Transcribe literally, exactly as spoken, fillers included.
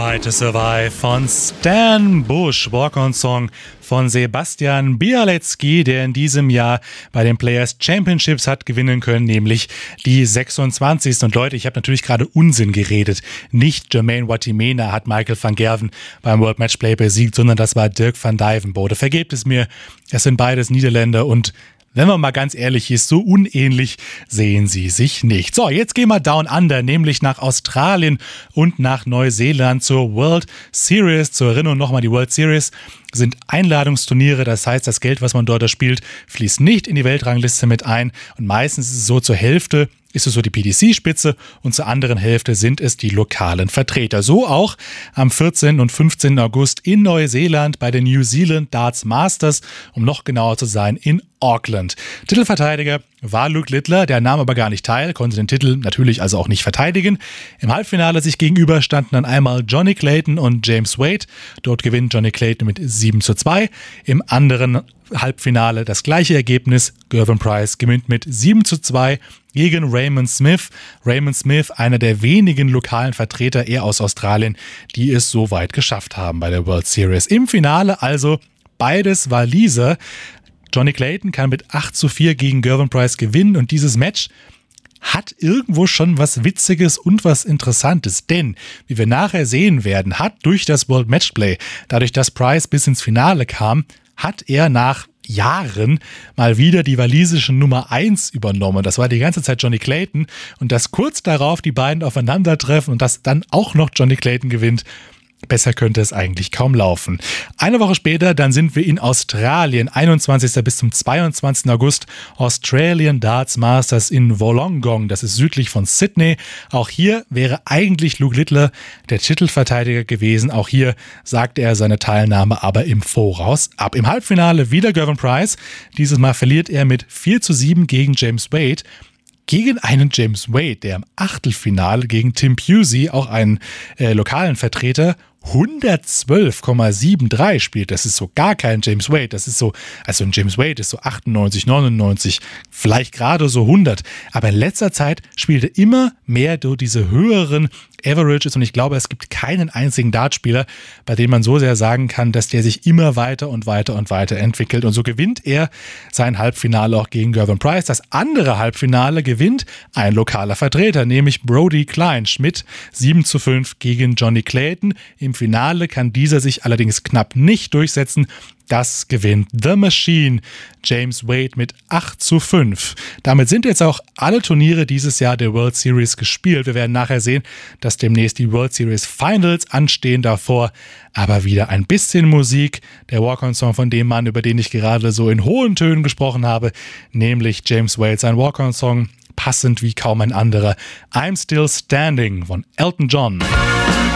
Right to Survive von Stan Bush, Walk-on-Song von Sebastian Bialecki, der in diesem Jahr bei den Players Championships hat gewinnen können, nämlich die sechsundzwanzigste Und Leute, ich habe natürlich gerade Unsinn geredet. Nicht Jermaine Watimena hat Michael van Gerwen beim World Matchplay besiegt, sondern das war Dirk van Dijvenbode. Vergebt es mir, es sind beides Niederländer und wenn man mal ganz ehrlich ist, so unähnlich sehen sie sich nicht. So, jetzt gehen wir down under, nämlich nach Australien und nach Neuseeland zur World Series. Zur Erinnerung nochmal, die World Series sind Einladungsturniere, das heißt, das Geld, was man dort spielt, fließt nicht in die Weltrangliste mit ein und meistens ist es so, zur Hälfte ist es so die P D C-Spitze und zur anderen Hälfte sind es die lokalen Vertreter. So auch am vierzehnten und fünfzehnten August in Neuseeland bei den New Zealand Darts Masters, um noch genauer zu sein, in Auckland. Titelverteidiger war Luke Littler, der nahm aber gar nicht teil, konnte den Titel natürlich also auch nicht verteidigen. Im Halbfinale sich gegenüber standen dann einmal Johnny Clayton und James Wade. Dort gewinnt Johnny Clayton mit sieben zu zwei. Im anderen Halbfinale das gleiche Ergebnis. Gervin Price gewinnt mit sieben zu zwei gegen Raymond Smith. Raymond Smith, einer der wenigen lokalen Vertreter, eher aus Australien, die es so weit geschafft haben bei der World Series. Im Finale also beides Waliser. Johnny Clayton kann mit acht zu vier gegen Gervin Price gewinnen und dieses Match hat irgendwo schon was Witziges und was Interessantes, denn, wie wir nachher sehen werden, hat durch das World Matchplay, dadurch, dass Price bis ins Finale kam, hat er nach Jahren mal wieder die walisische Nummer eins übernommen. Das war die ganze Zeit Johnny Clayton und dass kurz darauf die beiden aufeinandertreffen und dass dann auch noch Johnny Clayton gewinnt, besser könnte es eigentlich kaum laufen. Eine Woche später, dann sind wir in Australien, einundzwanzigsten bis zum zweiundzwanzigsten August, Australian Darts Masters in Wollongong, das ist südlich von Sydney. Auch hier wäre eigentlich Luke Littler der Titelverteidiger gewesen. Auch hier sagte er seine Teilnahme aber im Voraus ab. Im Halbfinale wieder Gervin Price. Dieses Mal verliert er mit vier zu sieben gegen James Wade. Gegen einen James Wade, der im Achtelfinale gegen Tim Pusey, auch einen äh, lokalen Vertreter, hundertzwölf Komma dreiundsiebzig spielt. Das ist so gar kein James Wade. Das ist so, also ein James Wade ist so achtundneunzig, neunundneunzig, vielleicht gerade so hundert. Aber in letzter Zeit spielt er immer mehr durch diese höheren Averages und ich glaube, es gibt keinen einzigen Dartspieler, bei dem man so sehr sagen kann, dass der sich immer weiter und weiter und weiter entwickelt. Und so gewinnt er sein Halbfinale auch gegen Gervin Price. Das andere Halbfinale gewinnt ein lokaler Vertreter, nämlich Brody Kleinschmidt, sieben zu fünf gegen Johnny Clayton. Im Finale kann dieser sich allerdings knapp nicht durchsetzen. Das gewinnt The Machine, James Wade, mit acht zu fünf. Damit sind jetzt auch alle Turniere dieses Jahr der World Series gespielt. Wir werden nachher sehen, dass demnächst die World Series Finals anstehen davor. Aber wieder ein bisschen Musik. Der Walk-on-Song von dem Mann, über den ich gerade so in hohen Tönen gesprochen habe, nämlich James Wade, sein Walk-on-Song, passend wie kaum ein anderer. I'm Still Standing von Elton John.